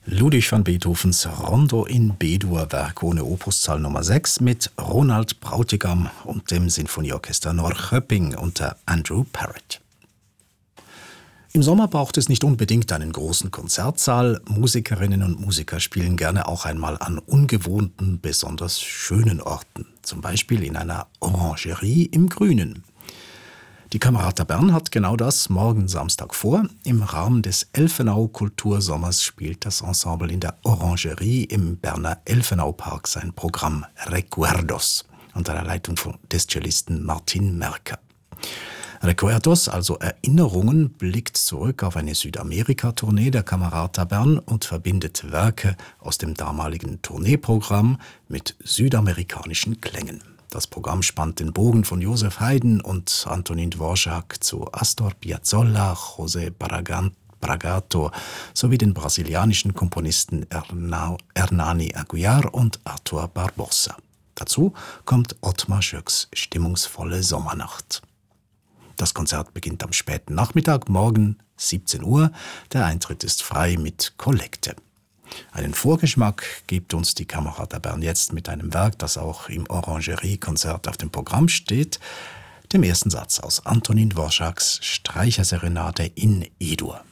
Ludwig van Beethovens Rondo in B-Dur, Werk ohne Opuszahl Nummer 6 mit Ronald Brautigam und dem Sinfonieorchester Norrköping unter Andrew Parrott. Im Sommer braucht es nicht unbedingt einen großen Konzertsaal. Musikerinnen und Musiker spielen gerne auch einmal an ungewohnten, besonders schönen Orten. Zum Beispiel in einer Orangerie im Grünen. Die Camerata Bern hat genau das morgen Samstag vor. Im Rahmen des Elfenau-Kultursommers spielt das Ensemble in der Orangerie im Berner Elfenau-Park sein Programm Recuerdos unter der Leitung des Cellisten Martin Merker. Recuerdos, also Erinnerungen, blickt zurück auf eine Südamerika-Tournee der Camerata Bern und verbindet Werke aus dem damaligen Tourneeprogramm mit südamerikanischen Klängen. Das Programm spannt den Bogen von Joseph Haydn und Antonin Dvorak zu Astor Piazzolla, José Bragato sowie den brasilianischen Komponisten Hernani Aguiar und Arthur Barbosa. Dazu kommt Ottmar Schöcks stimmungsvolle Sommernacht. Das Konzert beginnt am späten Nachmittag, morgen 17 Uhr. Der Eintritt ist frei mit Kollekte. Einen Vorgeschmack gibt uns die Camerata Bern jetzt mit einem Werk, das auch im Orangerie-Konzert auf dem Programm steht, dem ersten Satz aus Antonin Dvoraks Streicherserenade in E-Dur.